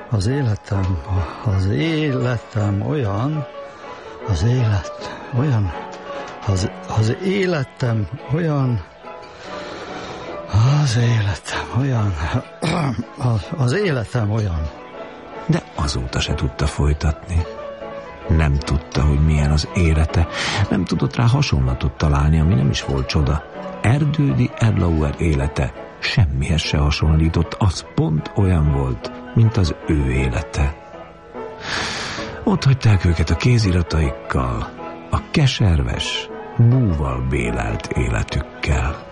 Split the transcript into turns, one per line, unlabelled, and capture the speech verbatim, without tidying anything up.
az életem, az életem olyan, az élet olyan, az, az életem olyan, az életem olyan, az, az életem olyan.
De azóta se tudta folytatni. Nem tudta, hogy milyen az élete, nem tudott rá hasonlatot találni, ami nem is volt csoda. Erdődi Erlauer élete semmihez se hasonlított, az pont olyan volt, mint az ő élete. Ott hagyták őket a kézirataikkal, a keserves, búval bélelt életükkel.